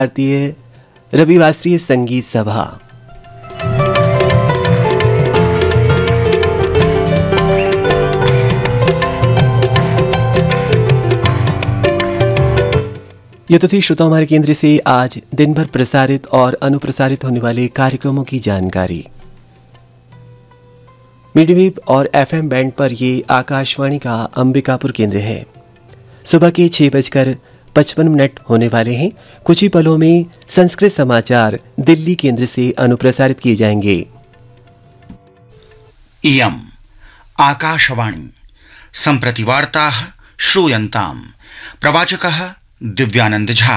भारतीय रविवासरीय संगीत सभा। ये तो थी श्रोताओं हमारे केंद्र से आज दिन भर प्रसारित और अनुप्रसारित होने वाले कार्यक्रमों की जानकारी। मीडियम वेव और एफएम बैंड पर ये आकाशवाणी का अंबिकापुर केंद्र है। सुबह के 6:55 होने वाले हैं। कुछ ही पलों में संस्कृत समाचार दिल्ली केंद्र से अनुप्रसारित किए जाएंगे। इयम् आकाशवाणी सम्प्रति वार्ताः श्रूयन्ताम्। प्रवाचकः दिव्यानंद झा।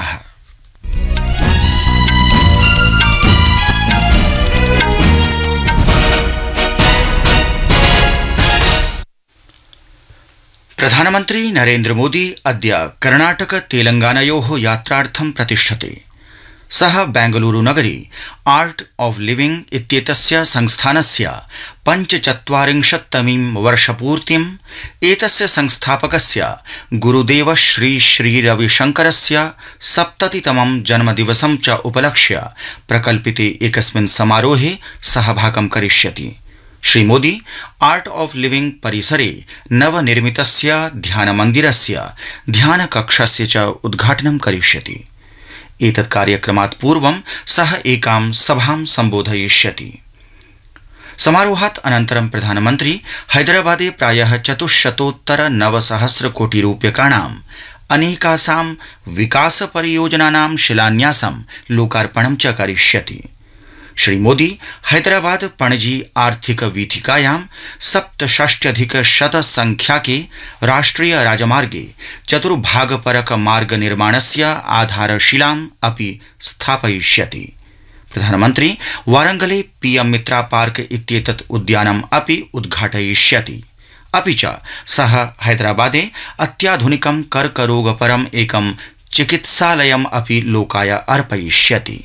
प्रधानमंत्री नरेंद्र मोदी अद्य कर्णाटक तेलंगानयोः यात्रार्थं प्रतिष्ठते। सः बेंगलुरु नगरे आर्ट ऑफ लिविंग इत्येतस्य संस्थानस्य 45तमीं वर्षपूर्तिम् एतस्य संस्थापकस्य गुरुदेव श्री रविशंकरस्य 70तमं जन्मदिवसं च उपलक्ष्य प्रकल्पिते एकस्मिन् समारोहे सहभागं करिष्यति। Shri Modi art of living परिसरे नवनिर्मितस्य ध्यानमन्दिरस्य ध्यानकक्षस्य च उद्घाटनं करिष्यति। एतत् कार्यक्रमात् पूर्वं सः एकां सभां सम्बोधयिष्यति। समारोहात् अनन्तरं प्रधानमन्त्री हैदराबादे प्रायः 400-900 कोटि रूप्यकाणाम् अनेकासां विकासपरियोजनानां शिलान्यासं लोकार्पणं च करिष्यति। श्री मोदी हैदराबाद पणजी आर्थिक वीथिकायां 67,100 संख्याके राष्ट्रिय राजमार्गे चतुर्भागपरक मार्ग निर्माणस्य आधारशिलाम् अपि स्थापयिष्यति। प्रधानमन्त्री वारंगले पीएम मित्रा पार्क इत्येतत् उद्यानम् अपि उद्घाटयिष्यति। अपि च सः हैदराबादे अत्याधुनिकं कर्करोगपरम् एकं चिकित्सालयम् अपि लोकाय अर्पयिष्यति।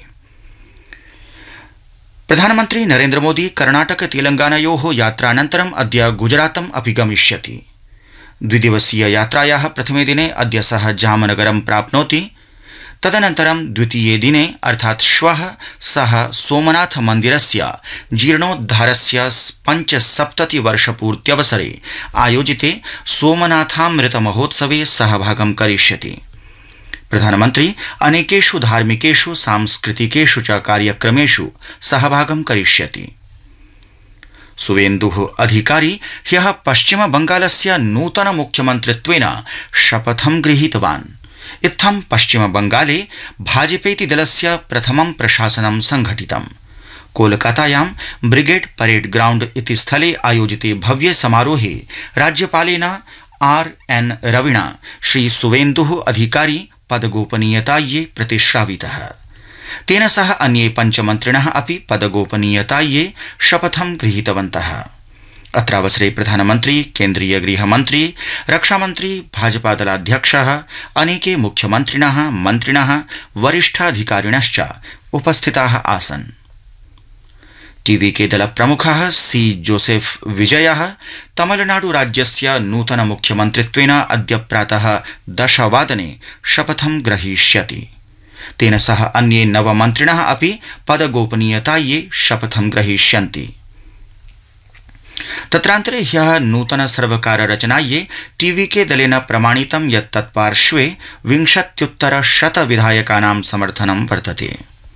प्रधानमंत्री नरेंद्र मोदी कर्णाटक तेलंगानयोः यात्रानन्तरम् अद्य गुजरातम् अपि गमिष्यति। द्विदिवसीय यात्रायाः प्रथमे दिने अद्य सः जामनगरं प्राप्नोति। तदनन्तरं द्वितीये दिने अर्थात् श्वः सः सोमनाथ मन्दिरस्य जीर्णोद्धारस्य 75 वर्षपूर्त्यवसरे आयोजिते सोमनाथामृत महोत्सवे सहभागं करिष्यति। प्रधानमंत्री अनेकेषु धार्मिकेषु सांस्कृतिकेषु च कार्यक्रमेषु सहभागं करिष्यति। सुवेन्दुः अधिकारी ह्यः पश्चिम बंगालस्य नूतन मुख्यमन्त्रित्वेन शपथं गृहीतवान्। इत्थं पश्चिम बंगाले भाजपेति दलस्य प्रथमं प्रशासनं संघटितम्। कोलकातायां ब्रिगेड परेड ग्राउंड इति स्थले आयोजिते भव्ये समारोहे राज्यपालेन आर.एन. रविणा श्री सुवेन्दुः अधिकारी पदगोपनीयतायै प्रतिश्रावितः। तेन सह अन्ये पञ्चमन्त्रिणः अपि पदगोपनीयतायै शपथं गृहीतवन्तः। अत्रावसरे प्रधानमन्त्री, केन्द्रीय गृहमन्त्री, रक्षामन्त्री, भाजपादलाध्यक्षः, अनेके मुख्यमन्त्रिणः, मन्त्रिणः, वरिष्ठाधिकारिणश्च उपस्थिताः आसन्। टीवीके दल प्रमुखः सी जोसेफ विजयः तमिलनाडु राज्यस्य नूतन मुख्यमन्त्रित्वेन अद्य प्रातः 10 वादने शपथं ग्रहीष्यति। तेन सह अन्ये 9 मन्त्रिणः अपि पदगोपनीयतायै शपथं ग्रहीष्यन्ति। तत्रान्तरे ह्यः नूतन सर्वकार रचनायै टीवीके दलेन प्रमाणितं यत् तत्पार्श्वे 20-100 विधायकानां समर्थनं वर्तते।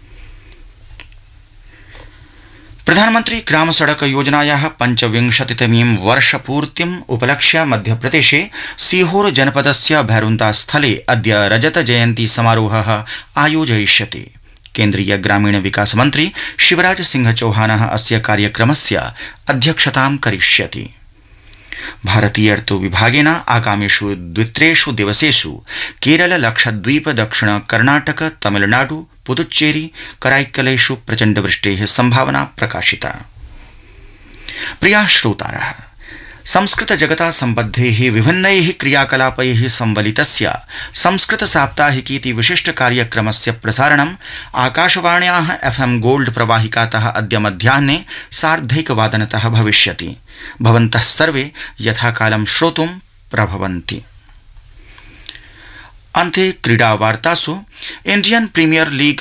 प्रधानमंत्री ग्राम सड़क योजनायाः 25तमीं वर्षपूर्तिम् उपलक्ष्य मध्यप्रदेशे सीहोर जनपदस्य भैरुन्दा स्थले अद्य रजत जयन्ती समारोहः आयोजयिष्यते। केन्द्रीय ग्रामीण विकास मंत्री शिवराज सिंह चौहानः अस्य कार्यक्रमस्य अध्यक्षतां करिष्यति। भारतीय ऋतु विभागेन आगामिषु 2-3 दिवसेषु केरल, लक्षद्वीप, दक्षिण कर्नाटक, तमिलनाडु, पुदुच्चेरी, कराईक्कलेषु प्रचण्डवृष्टेः संभावना प्रकाशिता। प्रियाः श्रोतारः, संस्कृत जगता सम्बद्धैः विभिन्नैः क्रियाकलापैः संवलितस्य संस्कृत साप्ताहिकीति विशिष्ट कार्यक्रमस्य प्रसारणम् आकाशवाण्याः एफएम गोल्ड प्रवाहिकातः अद्य मध्याह्ने 1:30 भविष्यति। भवन्तः सर्वे यथाकालं श्रोतुं प्रभवन्ति। अन्ते क्रीडावार्तासु इण्डियन प्रीमियर लीग